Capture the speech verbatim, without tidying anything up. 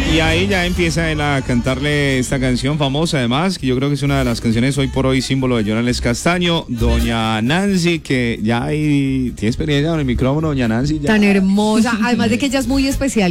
Y ahí ya empieza él a cantarle esta canción famosa, además, que yo creo que es una de las canciones hoy por hoy símbolo de Jonales Castaño, doña Nancy, que ya hay, tiene experiencia con el micrófono, doña Nancy. Ya. Tan hermosa, además de que ella es muy especial.